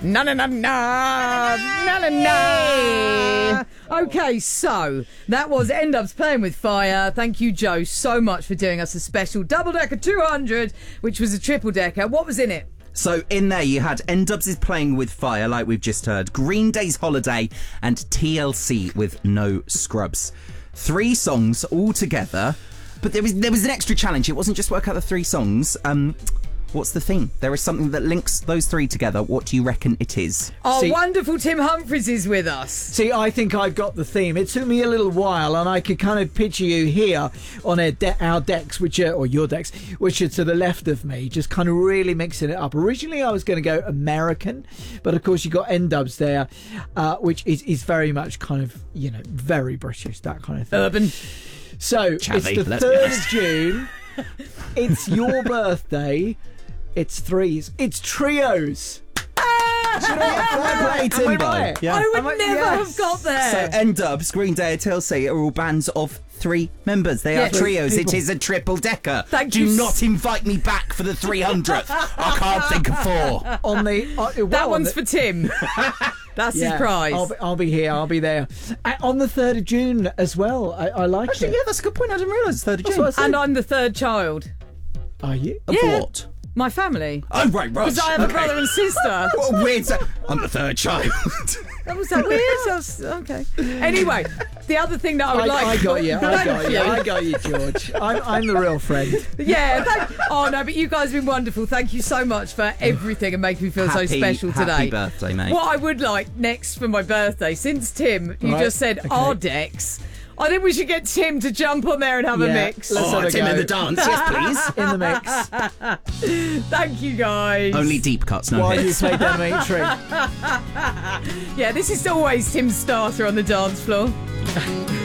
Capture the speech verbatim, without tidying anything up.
Na na na na na na na. Okay, so that was End Up's Playing with Fire. Thank you, Joe, so much for doing us a special double decker two hundred, which was a triple decker. What was in it? So in there you had N-Dubs is Playing with Fire, like we've just heard, Green Day's Holiday, and T L C with No Scrubs. Three songs all together, but there was there was an extra challenge. It wasn't just work out the three songs. Um, what's the theme? There is something that links those three together. What do you reckon it is? Our See- wonderful Tim Humphries is with us. See, I think I've got the theme. It took me a little while, and I could kind of picture you here on our, de- our decks, which are, or your decks, which are to the left of me, just kind of really mixing it up. Originally, I was going to go American, but of course, you got N-Dubs there, uh, which is, is very much kind of, you know, very British, that kind of thing. Urban. So, Chavvy, it's the let's be third of honest. June. It's your birthday. It's threes. It's trios. Fair play, Timbo. right? Yeah. I would Am I- never yes. have got there. So N-Dubs, Green Day, and T L C are all bands of three members. They Yes. are trios. People. It is a triple decker. Thank Do you s- not invite me back for the three hundredth. I can't think of four. On the uh, well, that on one's the- for Tim. That's Yeah, his prize. I'll be, I'll be here. I'll be there uh, on the third of June as well. I, I like Actually, it. yeah, that's a good point. I didn't realise it's third of That's June. what I said. And I'm the third child. Are you? Of Yeah. what? My family. Oh, right, right. Because I have a brother and sister. What a weird... sa- I'm the third child. That was that weird? That's, okay. Anyway, the other thing that I would I, like... I got you. I Thank got you. I got you, George. I'm, I'm the real friend. Yeah. Thank, oh, no, but you guys have been wonderful. Thank you so much for everything and making me feel Happy- so special today. happy birthday, mate. What I would like next for my birthday, since Tim, you Right, just said okay. our decks, I think we should get Tim to jump on there and have a Yeah, mix. let's have Oh, a Tim go. in the dance, yes, please. In the mix. Thank you, guys. Only deep cuts, no While you hits. play Dominatrix. Yeah, this is always Tim's starter on the dance floor.